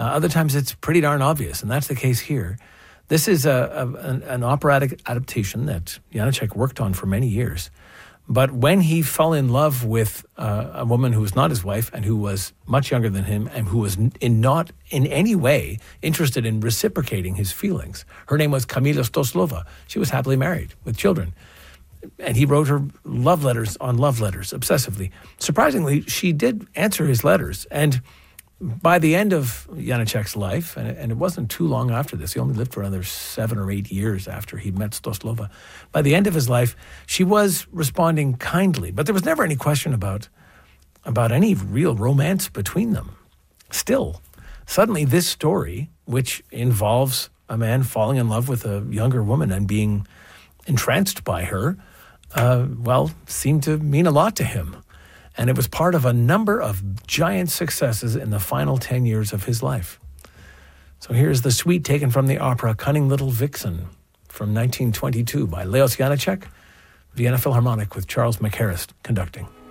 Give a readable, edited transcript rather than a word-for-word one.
Other times it's pretty darn obvious, and that's the case here. This is an operatic adaptation that Janacek worked on for many years. But when he fell in love with a woman who was not his wife and who was much younger than him and who was not in any way interested in reciprocating his feelings, her name was Kamila Stoslova. She was happily married with children. And he wrote her love letters on love letters, obsessively. Surprisingly, she did answer his letters. And by the end of Janacek's life, and it wasn't too long after this, he only lived for another 7 or 8 years after he met Stoslova. By the end of his life, she was responding kindly, but there was never any question about any real romance between them. Still, suddenly this story, which involves a man falling in love with a younger woman and being entranced by her, seemed to mean a lot to him. And it was part of a number of giant successes in the final 10 years of his life. So here's the suite taken from the opera Cunning Little Vixen from 1922 by Leos Janacek, Vienna Philharmonic with Charles McHarris conducting.